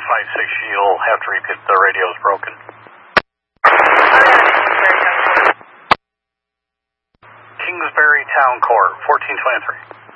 5-6, you'll have to repeat, the radio's broken. Kingsbury Town Court, 1423.